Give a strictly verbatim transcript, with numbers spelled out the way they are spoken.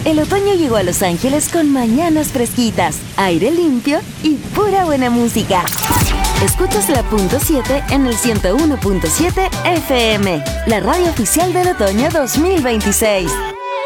El otoño llegó a Los Ángeles con mañanas fresquitas, aire limpio y pura buena música. Escuchas la punto siete en el ciento uno punto siete F M, la radio oficial del otoño dos mil veintiséis.